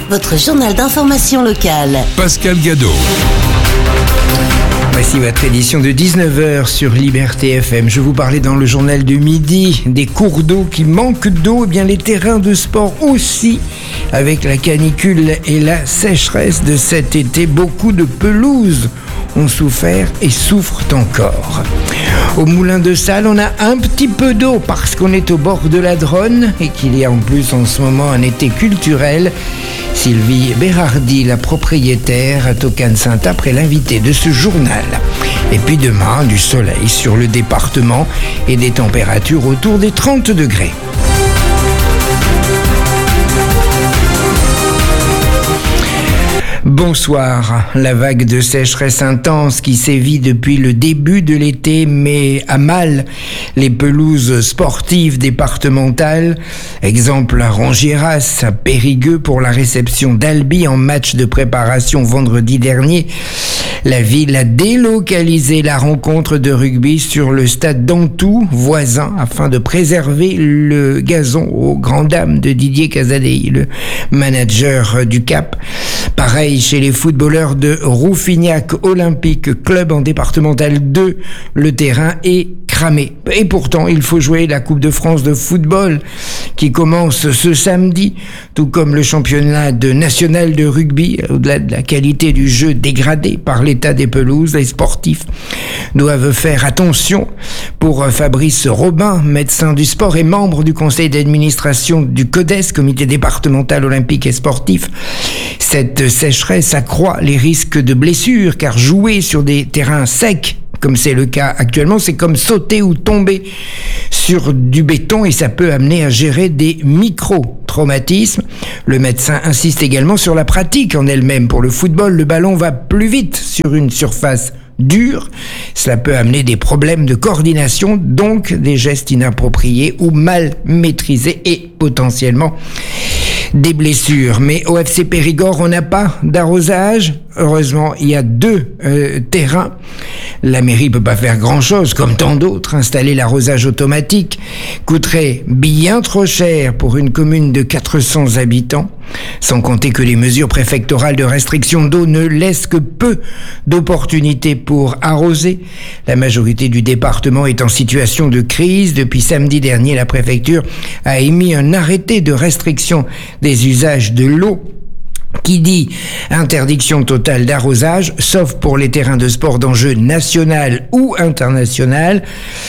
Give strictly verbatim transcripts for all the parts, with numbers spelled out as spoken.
votre journal d'information locale. Pascal Gadot. Voici votre édition de dix-neuf heures sur Liberté F M. Je vous parlais dans le journal de midi des cours d'eau qui manquent d'eau. Eh bien, les terrains de sport aussi. Avec la canicule et la sécheresse de cet été, beaucoup de pelouses ont souffert et souffrent encore. Au Moulin de Salles, on a un petit peu d'eau parce qu'on est au bord de la Dronne et qu'il y a en plus en ce moment un été culturel. Sylvie Bérardi, la propriétaire à Tocane-Saint-Apre, est l'invitée de ce journal. Et puis demain, du soleil sur le département et des températures autour des trente degrés. Bonsoir. La vague de sécheresse intense qui sévit depuis le début de l'été met à mal les pelouses sportives départementales. Exemple à Rongieras, à Périgueux pour la réception d'Albi en match de préparation vendredi dernier. La ville a délocalisé la rencontre de rugby sur le stade d'Antou, voisin, afin de préserver le gazon aux grandes dames de Didier Casadei, le manager du Cap. Pareil chez les footballeurs de Rouffignac Olympique Club en départemental deux, le terrain est cramé. Et pourtant, il faut jouer la Coupe de France de football qui commence ce samedi, tout comme le championnat de national de rugby. Au-delà de la qualité du jeu dégradée par l'état des pelouses, les sportifs doivent faire attention. Pour Fabrice Robin, médecin du sport et membre du conseil d'administration du CODES, comité départemental olympique et sportif, cette sécheresse accroît les risques de blessures, car jouer sur des terrains secs, comme c'est le cas actuellement, c'est comme sauter ou tomber sur du béton et ça peut amener à gérer des micro-traumatismes. Le médecin insiste également sur la pratique en elle-même. Pour le football, le ballon va plus vite sur une surface dure. Cela peut amener des problèmes de coordination, donc des gestes inappropriés ou mal maîtrisés et potentiellement des blessures. Mais au F C Périgord, on n'a pas d'arrosage. Heureusement, il y a deux euh, terrains. La mairie peut pas faire grand-chose, comme tant d'autres. Installer l'arrosage automatique coûterait bien trop cher pour une commune de quatre cents habitants. Sans compter que les mesures préfectorales de restriction d'eau ne laissent que peu d'opportunités pour arroser. La majorité du département est en situation de crise. Depuis samedi dernier, la préfecture a émis un arrêté de restriction des usages de l'eau qui dit interdiction totale d'arrosage, sauf pour les terrains de sport d'enjeu national ou international.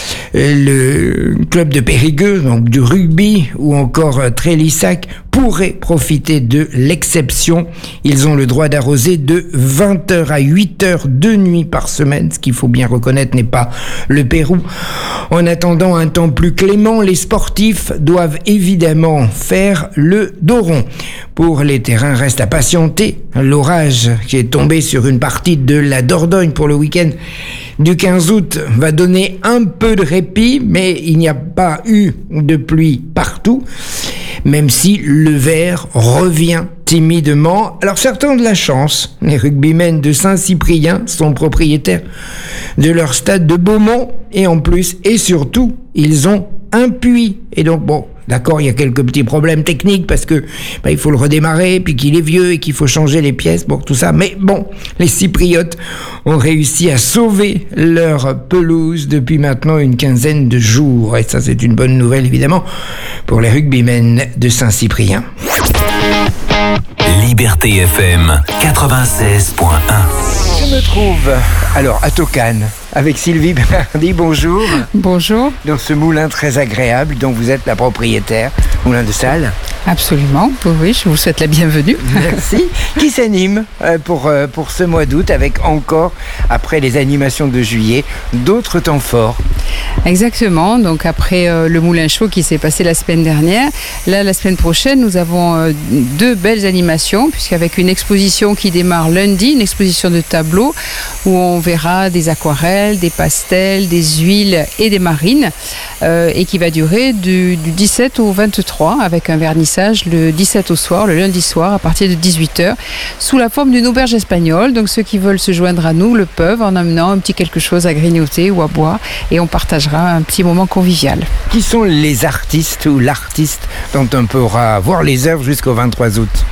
Le club de Périgueux, donc du rugby, ou encore Trélissac, pourraient profiter de l'exception. Ils ont le droit d'arroser de vingt heures à huit heures de nuit par semaine, ce qu'il faut bien reconnaître n'est pas le Pérou. En attendant un temps plus clément, les sportifs doivent évidemment faire le dos rond. Pour les terrains, reste à patienter. L'orage qui est tombé sur une partie de la Dordogne pour le week-end du quinze août va donner un peu de répit, mais il n'y a pas eu de pluie partout, même si le vert revient timidement. Alors certains ont de la chance. Les rugbymen de Saint-Cyprien sont propriétaires de leur stade de Beaumont et en plus et surtout, ils ont un puits. Et donc bon, d'accord, il y a quelques petits problèmes techniques parce que bah, il faut le redémarrer, puis qu'il est vieux et qu'il faut changer les pièces, bon, tout ça. Mais bon, les Cypriotes ont réussi à sauver leur pelouse depuis maintenant une quinzaine de jours. Et ça, c'est une bonne nouvelle, évidemment, pour les rugbymen de Saint-Cyprien. Liberté F M quatre-vingt-seize point un. Je me trouve alors à Tocane avec Sylvie Bérardi. Bonjour. Bonjour. Dans ce moulin très agréable dont vous êtes la propriétaire, Moulin de Salles. Absolument, oui, je vous souhaite la bienvenue. Merci. Qui s'anime pour, pour ce mois d'août avec encore, après les animations de juillet, d'autres temps forts? Exactement, donc après euh, le Moulin Chaud qui s'est passé la semaine dernière, là la semaine prochaine nous avons euh, deux belles animations, puisqu'avec une exposition qui démarre lundi, une exposition de tableaux où on verra des aquarelles, des pastels, des huiles et des marines euh, et qui va durer du, du dix-sept au vingt-trois avec un vernissage le dix-sept au soir, le lundi soir à partir de dix-huit heures sous la forme d'une auberge espagnole. Donc ceux qui veulent se joindre à nous le peuvent en amenant un petit quelque chose à grignoter ou à boire et on partagera un petit moment convivial. Qui sont les artistes ou l'artiste dont on pourra voir les œuvres jusqu'au vingt-trois août?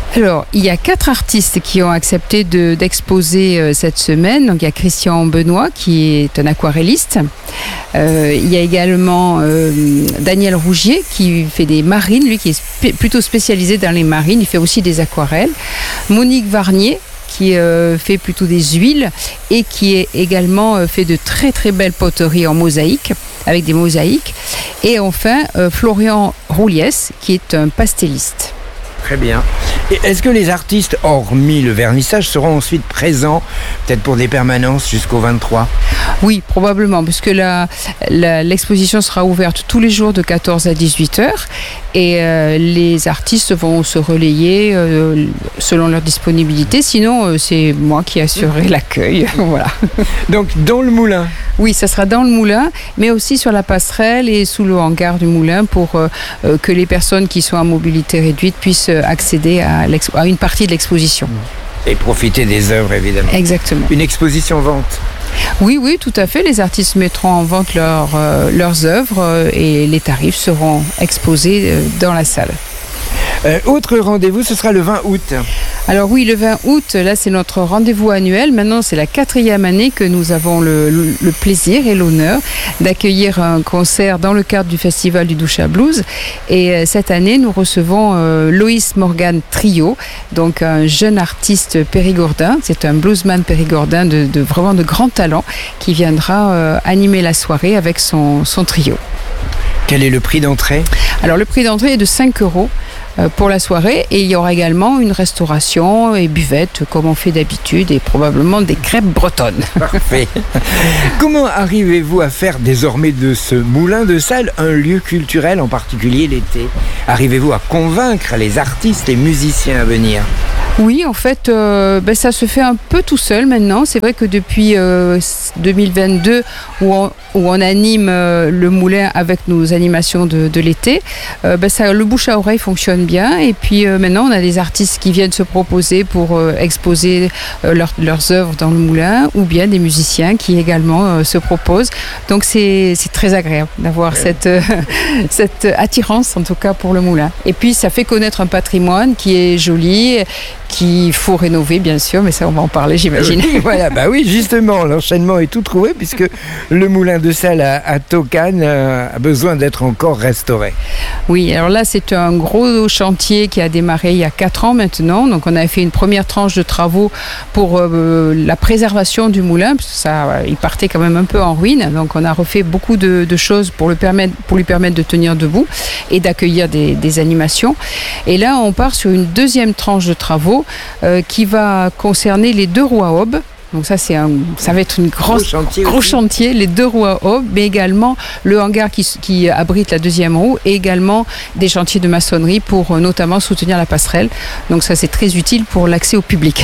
Alors, il y a quatre artistes qui ont accepté de, d'exposer euh, cette semaine. Donc, il y a Christian Benoît, qui est un aquarelliste. Euh, il y a également euh, Daniel Rougier, qui fait des marines, lui qui est spé- plutôt spécialisé dans les marines. Il fait aussi des aquarelles. Monique Varnier, qui euh, fait plutôt des huiles et qui est également euh, fait de très très belles poteries en mosaïque, avec des mosaïques. Et enfin, euh, Florian Rouliès, qui est un pastelliste. Très bien. Et est-ce que les artistes, hormis le vernissage, seront ensuite présents, peut-être pour des permanences jusqu'au vingt-trois ? Oui, probablement, parce que la, la, l'exposition sera ouverte tous les jours de quatorze à dix-huit heures et euh, les artistes vont se relayer euh, selon leur disponibilité. Sinon, euh, c'est moi qui assurerai l'accueil. Voilà. Donc, dans le moulin ? Oui, ça sera dans le moulin, mais aussi sur la passerelle et sous le hangar du moulin pour euh, euh, que les personnes qui sont à mobilité réduite puissent accéder à, à une partie de l'exposition. Et profiter des œuvres, évidemment. Exactement. Une exposition vente ? Oui, oui, tout à fait. Les artistes mettront en vente leur, euh, leurs œuvres euh, et les tarifs seront exposés euh, dans la salle. Euh, autre rendez-vous, ce sera le vingt août. Alors oui, le vingt août, là c'est notre rendez-vous annuel. Maintenant c'est la quatrième année que nous avons le, le, le plaisir et l'honneur d'accueillir un concert dans le cadre du festival du Doucha Blues. Et euh, cette année nous recevons euh, Loïs Morgan Trio, donc un jeune artiste périgordin. C'est un bluesman périgordin de, de vraiment de grand talent qui viendra euh, animer la soirée avec son, son trio. Quel est le prix d'entrée ? Alors le prix d'entrée est de cinq euros. Pour la soirée, et il y aura également une restauration et buvette comme on fait d'habitude et probablement des crêpes bretonnes. Parfait. Comment arrivez-vous à faire désormais de ce moulin de salle un lieu culturel, en particulier l'été ? Arrivez-vous à convaincre les artistes et musiciens à venir ? Oui, en fait, euh, ben, ça se fait un peu tout seul maintenant. C'est vrai que depuis euh, deux mille vingt-deux, où on, où on anime euh, le moulin avec nos animations de, de l'été, euh, ben, ça, le bouche à oreille fonctionne bien. Et puis euh, maintenant, on a des artistes qui viennent se proposer pour euh, exposer euh, leur, leurs œuvres dans le moulin, ou bien des musiciens qui également euh, se proposent. Donc c'est, c'est très agréable d'avoir ouais. cette, euh, cette attirance, en tout cas pour le moulin. Et puis ça fait connaître un patrimoine qui est joli, qu'il faut rénover bien sûr, mais ça on va en parler j'imagine. Oui, voilà, bah oui, justement, l'enchaînement est tout trouvé puisque le moulin de salle à, à Taucan euh, a besoin d'être encore restauré. Oui, alors là c'est un gros chantier qui a démarré il y a quatre ans maintenant, donc on a fait une première tranche de travaux pour euh, la préservation du moulin, parce que ça, euh, il partait quand même un peu en ruine, donc on a refait beaucoup de, de choses pour, le permettre, pour lui permettre de tenir debout et d'accueillir des, des animations. Et là on part sur une deuxième tranche de travaux Euh, qui va concerner les deux roues à aubes. Donc ça, c'est un, ça va être un gros chantier, gros chantier, les deux roues à aubes, mais également le hangar qui, qui abrite la deuxième roue et également des chantiers de maçonnerie pour euh, notamment soutenir la passerelle. Donc ça, c'est très utile pour l'accès au public.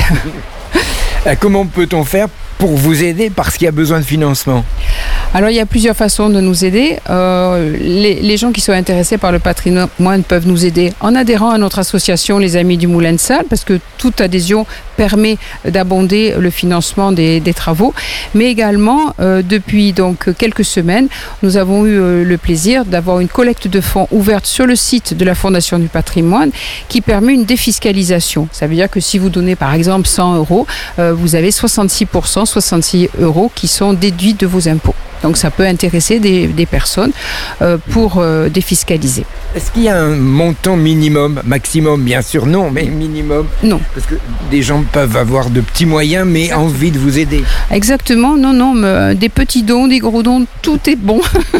Comment peut-on faire pour vous aider parce qu'il y a besoin de financement ? Alors il y a plusieurs façons de nous aider. Euh, les, les gens qui sont intéressés par le patrimoine peuvent nous aider en adhérant à notre association Les Amis du Moulin de Salle, parce que toute adhésion permet d'abonder le financement des, des travaux. Mais également, euh, depuis donc quelques semaines, nous avons eu euh, le plaisir d'avoir une collecte de fonds ouverte sur le site de la Fondation du Patrimoine qui permet une défiscalisation. Ça veut dire que si vous donnez par exemple cent euros, euh, vous avez soixante-six pour cent, soixante-six euros qui sont déduits de vos impôts. Donc ça peut intéresser des, des personnes euh, pour euh, défiscaliser. Est-ce qu'il y a un montant minimum, maximum bien sûr non, mais minimum ? Non. Parce que des gens peuvent avoir de petits moyens mais Exactement. envie de vous aider. Exactement, non, non, mais des petits dons, des gros dons, tout est bon.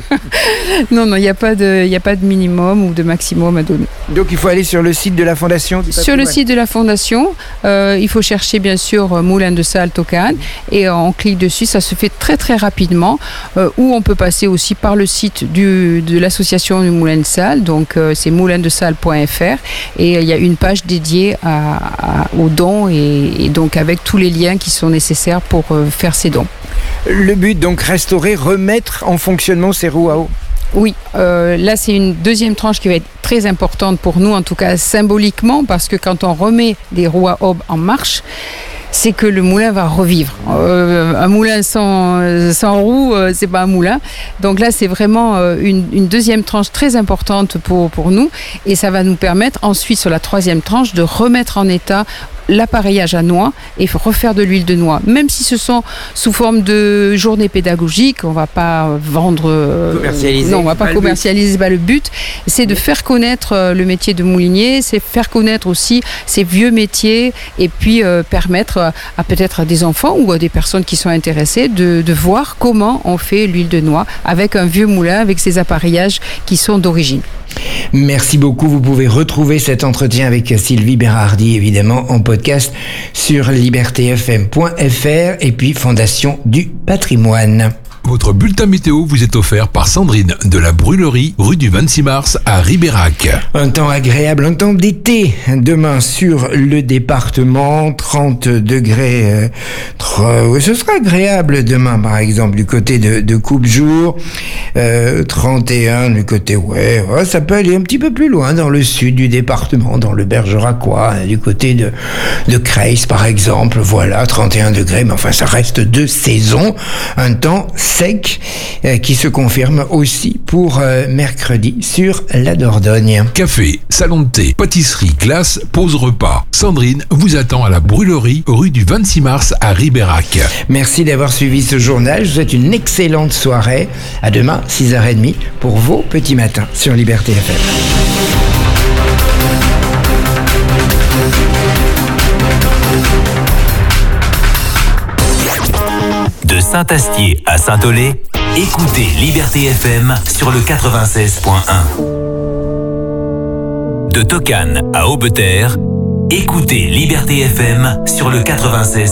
non, non, il n'y a pas de, il n'y a pas de minimum ou de maximum à donner. Donc il faut aller sur le site de la Fondation du Sur le site de la Fondation, euh, il faut chercher bien sûr Moulin de Salle Taucan et on clique dessus, ça se fait très très rapidement. Euh, ou on peut passer aussi par le site du, de l'association du Moulin de Salle, donc euh, c'est moulin de salle point f r et il y a une page dédiée à, à, aux dons et, et donc avec tous les liens qui sont nécessaires pour euh, faire ces dons. Le but donc restaurer, remettre en fonctionnement ces roues à eau. Oui, euh, là c'est une deuxième tranche qui va être très importante pour nous, en tout cas symboliquement, parce que quand on remet des roues à aubes en marche, c'est que le moulin va revivre. Euh, un moulin sans, sans roue, euh, c'est pas un moulin. Donc là, c'est vraiment euh, une, une deuxième tranche très importante pour, pour nous. Et ça va nous permettre ensuite, sur la troisième tranche, de remettre en état l'appareillage à noix et refaire de l'huile de noix. Même si ce sont sous forme de journées pédagogiques, on ne va pas vendre... Commercialiser. Non, on ne va pas, pas commercialiser. Bah, le but, c'est de faire connaître le métier de moulinier, c'est faire connaître aussi ces vieux métiers et puis euh, permettre à peut-être à des enfants ou à des personnes qui sont intéressées de, de voir comment on fait l'huile de noix avec un vieux moulin, avec ces appareillages qui sont d'origine. Merci beaucoup. Vous pouvez retrouver cet entretien avec Sylvie Bérardi, évidemment, en podcast sur liberté f m point f r et puis Fondation du Patrimoine. Votre bulletin météo vous est offert par Sandrine de la Brûlerie, rue du vingt-six mars à Ribérac. Un temps agréable, un temps d'été. Demain sur le département, trente degrés. Euh, tr- ce sera agréable demain, par exemple, du côté de, de Coupe-Jour. Euh, trente et un du côté, ouais, ouais, ça peut aller un petit peu plus loin dans le sud du département, dans le Bergeracois, du côté de, de Creil, par exemple. Voilà, trente et un degrés, mais enfin, ça reste de saison. Un temps sec euh, qui se confirme aussi pour euh, mercredi sur la Dordogne. Café, salon de thé, pâtisserie, glace, pause repas. Sandrine vous attend à la Brûlerie, rue du vingt-six mars à Ribérac. Merci d'avoir suivi ce journal. Je vous souhaite une excellente soirée. À demain, six heures trente pour vos petits matins sur Liberté F M. De Saint-Astier à Saint-Olé, écoutez Liberté F M sur le quatre-vingt-seize point un. De Tocane à Aubeterre, écoutez Liberté F M sur le quatre-vingt-seize.